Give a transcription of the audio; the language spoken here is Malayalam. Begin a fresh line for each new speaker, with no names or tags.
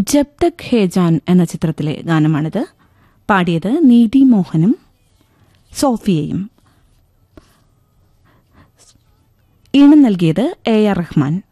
ജബ് തക് ഹേ ജാൻ എന്ന ചിത്രത്തിലെ ഗാനമാണിത്. പാടിയത് നീതി മോഹനും സോഫിയയും. ഈണം നൽകിയത് AR റഹ്മാൻ.